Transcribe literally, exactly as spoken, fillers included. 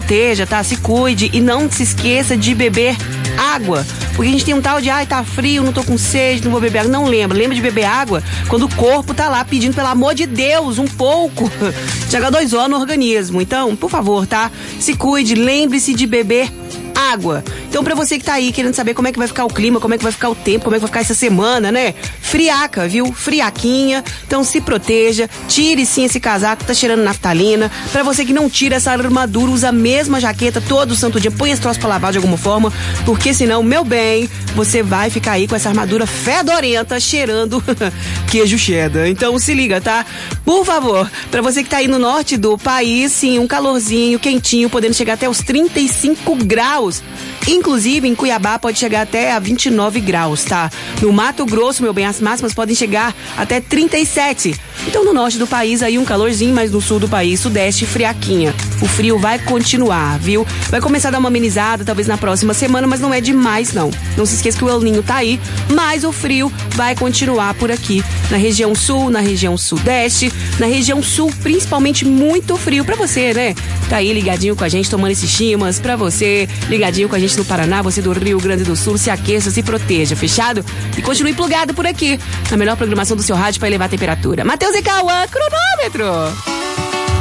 proteja, tá? Se cuide e não se esqueça de beber água. Porque a gente tem um tal de, ai, tá frio, não tô com sede, não vou beber água. Não lembra. Lembra de beber água quando o corpo tá lá pedindo, pelo amor de Deus, um pouco de agá dois ó no organismo. Então, por favor, tá? Se cuide, lembre-se de beber água. Então, pra você que tá aí querendo saber como é que vai ficar o clima, como é que vai ficar o tempo, como é que vai ficar essa semana, né? Friaca, viu? Friaquinha. Então, se proteja. Tire sim esse casaco, tá cheirando naftalina. Pra você que não tira essa armadura, usa a mesma jaqueta todo santo dia. Põe esse troço pra lavar de alguma forma, porque senão, meu bem, você vai ficar aí com essa armadura fedorenta, cheirando queijo cheddar. Então, se liga, tá? Por favor, pra você que tá aí no norte do país, sim, um calorzinho, quentinho, podendo chegar até os trinta e cinco graus. Inclusive, em Cuiabá pode chegar até a vinte e nove graus, tá? No Mato Grosso, meu bem, as máximas podem chegar até trinta e sete. Então, no norte do país, aí um calorzinho, mas no sul do país, sudeste, friaquinha. O frio vai continuar, viu? Vai começar a dar uma amenizada, talvez na próxima semana, mas não é demais, não. Não se esqueça que o El Ninho tá aí, mas o frio vai continuar por aqui. Na região sul, na região sudeste, na região sul, principalmente muito frio pra você, né? Tá aí ligadinho com a gente, tomando esses chimas, pra você, ligadinho com a gente no Paraná, você do Rio Grande do Sul, se aqueça, se proteja, fechado? E continue plugado por aqui, na melhor programação do seu rádio pra elevar a temperatura. Matheus e Cauã, cronômetro!